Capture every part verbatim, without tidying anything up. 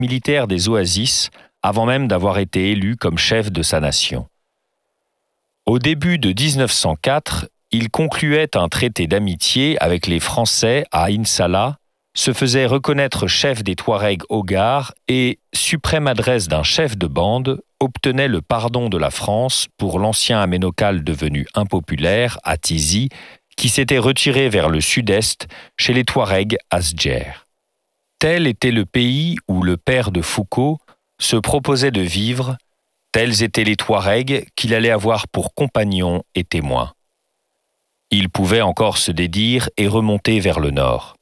militaire des oasis avant même d'avoir été élu comme chef de sa nation. Au début de dix-neuf cent quatre, il concluait un traité d'amitié avec les Français à In-Salah, se faisait reconnaître chef des Touaregs Hogars et, suprême adresse d'un chef de bande, obtenait le pardon de la France pour l'ancien aménocal devenu impopulaire à Tizi, qui s'était retiré vers le sud-est chez les Touaregs Asdjer. Tel était le pays où le père de Foucault se proposait de vivre, tels étaient les Touaregs qu'il allait avoir pour compagnons et témoins. Il pouvait encore se dédire et remonter vers le nord.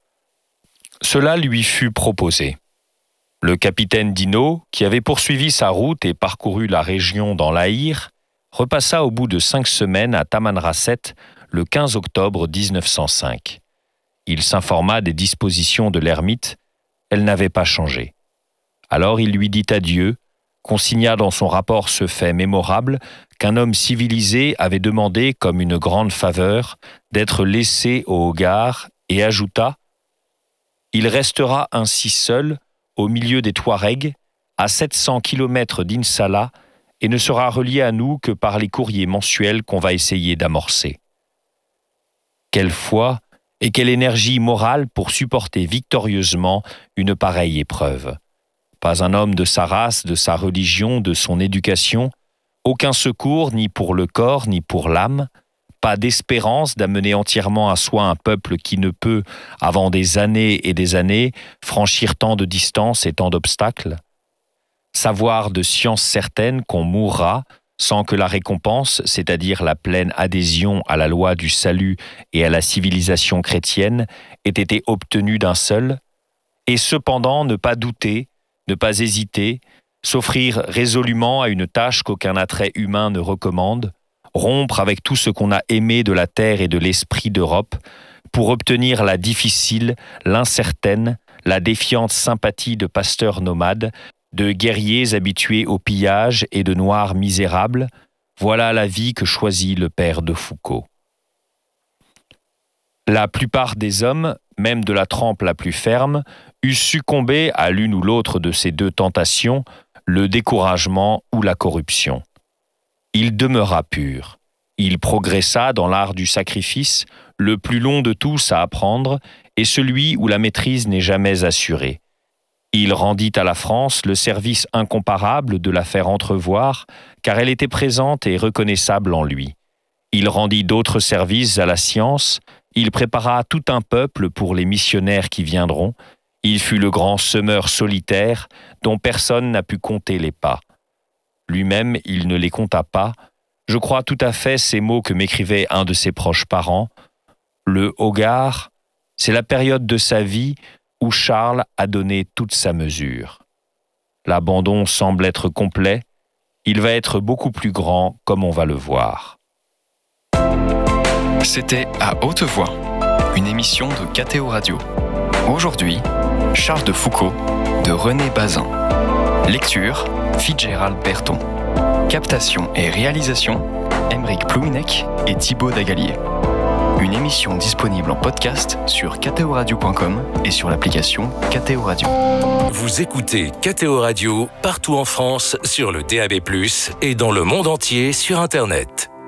Cela lui fut proposé. Le capitaine Dinaud, qui avait poursuivi sa route et parcouru la région dans l'Aïr, repassa au bout de cinq semaines à Tamanrasset le quinze octobre dix-neuf cent cinq. Il s'informa des dispositions de l'ermite, elles n'avaient pas changé. Alors il lui dit adieu, consigna dans son rapport ce fait mémorable qu'un homme civilisé avait demandé comme une grande faveur d'être laissé au Hoggar et ajouta « Il restera ainsi seul, au milieu des Touaregs, à sept cents kilomètres d'In-Salah et ne sera relié à nous que par les courriers mensuels qu'on va essayer d'amorcer. » Quelle foi et quelle énergie morale pour supporter victorieusement une pareille épreuve. Pas un homme de sa race, de sa religion, de son éducation, aucun secours ni pour le corps ni pour l'âme, pas d'espérance d'amener entièrement à soi un peuple qui ne peut, avant des années et des années, franchir tant de distances et tant d'obstacles. Savoir de science certaine qu'on mourra sans que la récompense, c'est-à-dire la pleine adhésion à la loi du salut et à la civilisation chrétienne, ait été obtenue d'un seul, et cependant ne pas douter, ne pas hésiter, s'offrir résolument à une tâche qu'aucun attrait humain ne recommande, rompre avec tout ce qu'on a aimé de la terre et de l'esprit d'Europe, pour obtenir la difficile, l'incertaine, la défiante sympathie de pasteurs nomades, de guerriers habitués au pillage et de noirs misérables, voilà la vie que choisit le père de Foucault. La plupart des hommes, même de la trempe la plus ferme, eussent succombé à l'une ou l'autre de ces deux tentations, le découragement ou la corruption. Il demeura pur. Il progressa dans l'art du sacrifice, le plus long de tous à apprendre, et celui où la maîtrise n'est jamais assurée. Il rendit à la France le service incomparable de la faire entrevoir, car elle était présente et reconnaissable en lui. Il rendit d'autres services à la science, il prépara tout un peuple pour les missionnaires qui viendront, il fut le grand semeur solitaire dont personne n'a pu compter les pas. Lui-même, il ne les compta pas. Je crois tout à fait ces mots que m'écrivait un de ses proches parents. Le Hoggar, c'est la période de sa vie où Charles a donné toute sa mesure. L'abandon semble être complet, il va être beaucoup plus grand comme on va le voir. C'était À Haute Voix, une émission de K T O Radio. Aujourd'hui, Charles de Foucault, de René Bazin. Lecture, Fitzgerald Berton. Captation et réalisation, Aymeric Plouinec et Thibaut Dagalier. Une émission disponible en podcast sur k t o radio point com et sur l'application K T O Radio. Vous écoutez K T O Radio partout en France sur le D A B plus, et dans le monde entier sur Internet.